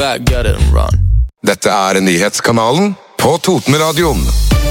Dette nyhetskanalen på Totenradioen.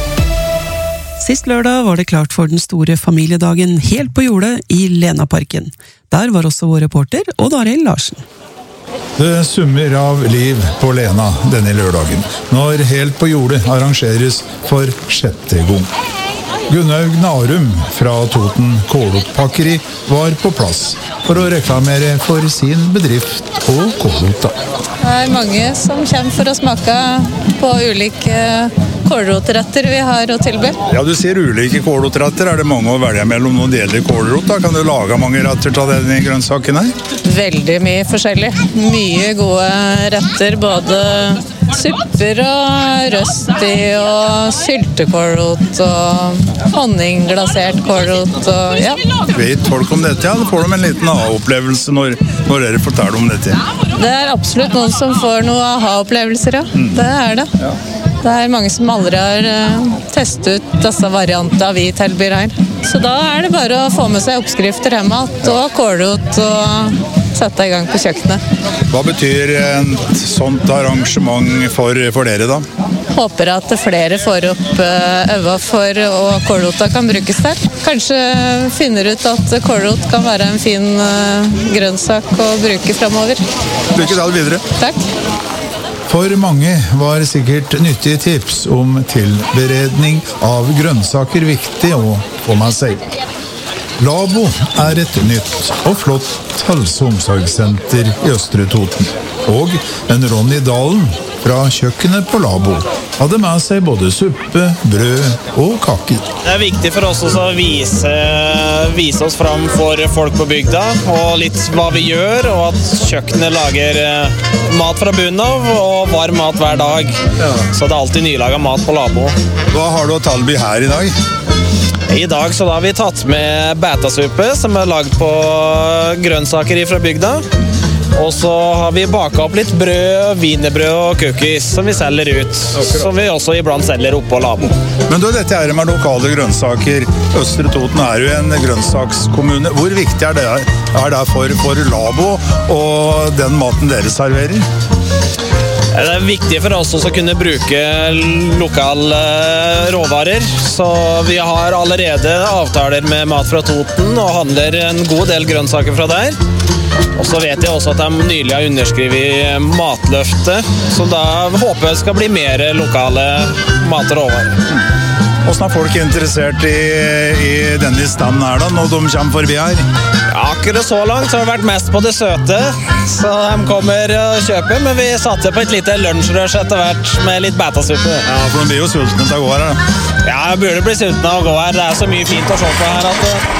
Sist lørdag var det klart for den store familiedagen helt på jordet i Lenaparken. Der var også vår reporter Odd Arild Larsen. Det summer av liv på Lena denne lørdagen, når Helt på jordet arrangeres for 6. gang. Gunnaug Narum fra Toten Kålotpakkeri var på plass for å reklamere for sin bedrift og kålota. Det mange som kommer for å smake på ulike kålrotretter vi har å tilby. Ja, du sier ulike kålrotretter. Er det mange å velge mellom når det gjelder kålrot? Da kan du lage mange retter av denne grønnsaken her? Veldig mye forskjellig. Mye gode retter, både supper og røsti og syltekålrot og honningglasert kålrot og ja. Vet folk om dette? Ja, da får de en liten aha-opplevelse når dere forteller om dette. Det er absolutt noen som får noen aha-opplevelser, ja. Det er det. Ja. Det er mange som aldri har testet ut disse variantene vi tilbyr her. Så da er det bare å få med seg oppskrifter hjemme og kålrot og sette i gang på kjøkkenet. Hva betyr et sånt arrangement for dere da? Håper at flere får opp øynene for hva kålrota kan brukes til. Kanskje finner ut at kålrot kan være en fin grønnsak å bruke fremover. Lykke til videre. Takk. For mange var sikkert nyttige tips om tilberedning av grønnsaker viktig å få med seg. Labo er et nytt og flott helse- og omsorgssenter i Østre Toten. Og en Ronny Dalen fra kjøkkenet på Labo hadde med seg både suppe, brød og kake. Det er viktig for oss å vise oss fram for folk på bygda, og litt hva vi gjør, og at kjøkkenet lager mat fra bunnen av, og varm mat hver dag. Ja. Så det er alltid nylaget mat på Labo. Hva har du å tilby her i dag? I dag så da har vi tatt med bætasuppe, som er lagd på grønnsaker fra bygda. Og så har vi baket opp litt brød, wienerbrød og cookies som vi selger ut. Som vi også iblant selger oppe på Labo. Men dette er med lokale grønnsaker. Østre Toten er jo en grønnsakskommune. Hvor viktig er det for Labo og den maten dere serverer? Det er viktig for oss å kunne bruke lokale råvarer, så vi har allerede avtaler med Mat fra Toten og handler en god del grønnsaker fra der. Og så vet jeg også at de nylig har underskrevet matløftet, så da håper jeg skal bli mer lokale mat- og råvarer. Hvordan er folk interessert i denne standen her da, når de kommer forbi her? Ja, akkurat så langt så har det vært mest på det søte, så de kommer og kjøper, men vi satser på et lite lunsjrørs etter hvert med litt bætasuppe. Ja, for de blir jo sultne til å gå her da. Ja, jeg burde bli sultne av å gå her. Det er så mye fint å se på her at...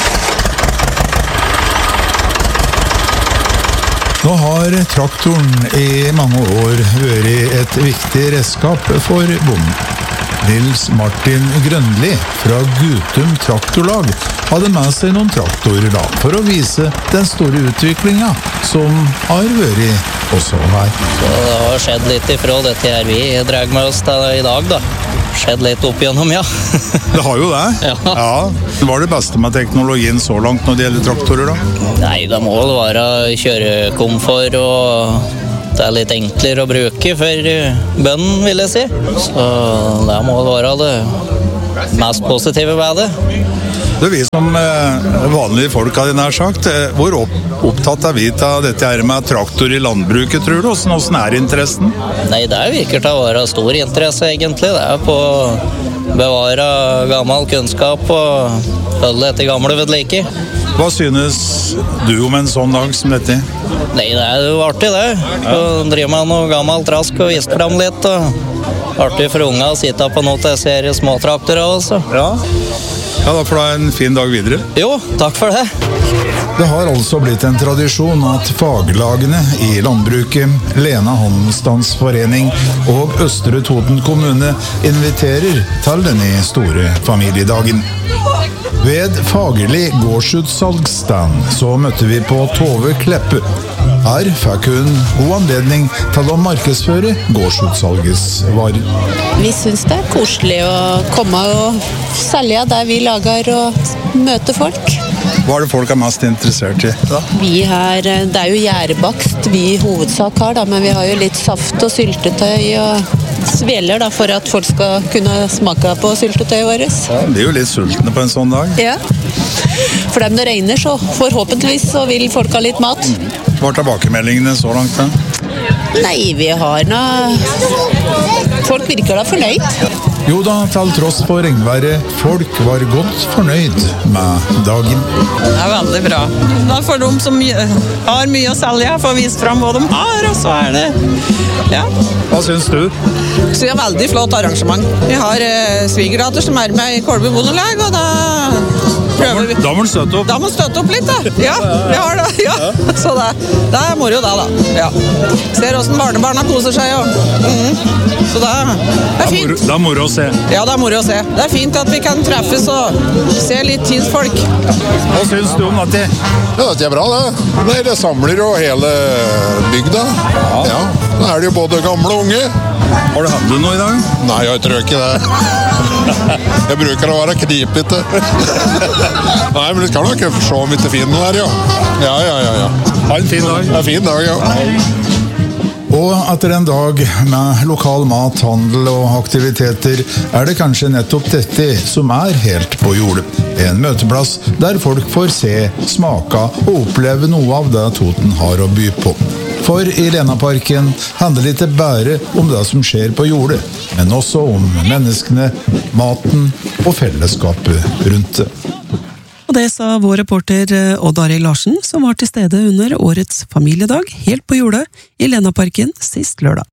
Nå har traktoren i mange år vært et viktig redskap for bonden. Nils Martin Grønli fra Gutum Traktorlag hadde med seg noen traktorer da, for å vise den store utviklingen som har vært også her. Så det har skjedd litt ifra dette her vi drar med oss til i dag da. Skjedd litt opp igjennom, ja. Det har jo det. Ja. Hva er det beste med teknologien så langt når det gjelder traktorer da? Nei, det må vel være kjørekomfort og det er litt enklere å bruke for bønnen, vil jeg si. Så det må være det mest positive ved det. Det er vi som vanlige folk hadde nær sagt. Hvor opptatt er vi av dette her med traktor i landbruket, tror du? Hvordan er interessen? Nei, det virker til å være stor interesse egentlig. Det er på å bevare gammel kunnskap og holde etter gamle vedlike. Hva synes du om en sånn dag som dette? Nei, det er jo artig det. Så driver man noe gammelt rask og viser frem litt. Og artig for unga å sitte på noe til serie småtraktorer også. Ja, da får du en fin dag videre. Jo, takk for det. Det har altså blitt en tradisjon at faglagene i landbruket, Lena Handelsstandsforening og Østre Toten kommune inviterer til denne store familiedagen. Ved Fagerli gårdsutsalgsstand så møtte vi på Tove Kleppe. Her fikk hun god anledning til å markedsføre gårdsutsalgets varer. Vi synes det er koselig å komme og selge det vi lager og møte folk. Hva det folk mest interessert i da? Vi her, det jo gjærbakst vi i hovedsak har, da, men vi har jo litt saft og syltetøy og sveler da, for at folk skal kunne smake på syltetøyet vårt. Ja, de jo litt sultne på en sånn dag. Ja. For dem det regner, så forhåpentligvis så vil folk ha litt mat. Hva tilbakemeldingene så langt da? Nei, vi har folk virker da fornøyd. Jo da, til tross for regnværet, folk var godt fornøyd med dagen. Det veldig bra. Da får de som har mye å selge, får vist frem hva de har, og så det, ja. Hva synes du? Så det veldig flott arrangement. Vi har svigerdatter som med i Kolby bondelag, og da prøver vi. Da må du støtte opp. Da må du støtte opp litt, da. Ja, vi har det, ja. Så det moro da. Ja. Ser hvordan barnebarna koser seg, og så det fint. Det moro å se. Ja, det moro å se. Det fint at vi kan treffes og se litt tidsfolk. Hva synes du om dette? Ja, det bra det. Det samler jo hele bygda. Ja, da det jo både gamle og unge. Har du hatt det noe i dag? Nei, jeg tror ikke det. Jeg bruker å være knipete. Nei, men det kan nok se om ikke finner noe her, ja. Ja. Ha en fin dag. En fin dag, ja. Og etter en dag med lokal mat, handel og aktiviteter det kanskje nettopp dette som helt på jordet. En møteplass der folk får se, smake og oppleve noe av det Toten har å by på. For i Lenaparken handler det ikke bare om det som skjer på jordet, men også om menneskene, maten og fellesskapet rundt det. Og det sa vår reporter Odd Arild Larsen, som var til stede under årets familiedag helt på jordet i Lenaparken sist lørdag.